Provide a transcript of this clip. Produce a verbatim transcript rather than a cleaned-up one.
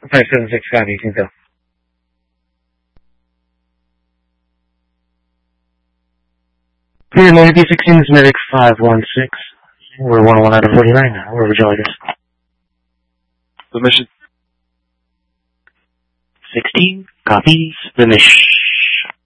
five seven six five, you can go. Here, Navy sixteen is Medic five one six. We're one oh one out of forty-nine now. Where would you like us? The mission. sixteen copies the mission.